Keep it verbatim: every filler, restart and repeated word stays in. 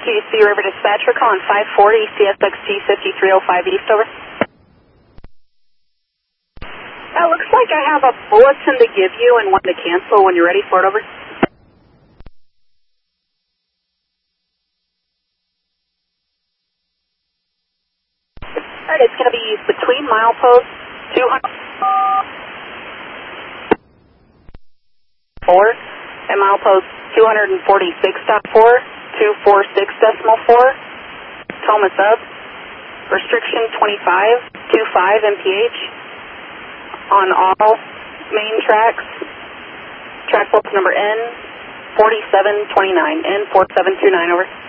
Q C River Dispatcher calling five forty C S X T fifty-three oh five East, over. Uh, looks like I have a bulletin to give you and one to cancel when you're ready for it, over. Alright, it's going to be between milepost two hundred four and milepost two forty-six point four, two forty-six point four, Toma Sub, restriction twenty-five, twenty-five M P H on all main tracks, track book number N forty-seven twenty-nine, N forty-seven twenty-nine, over.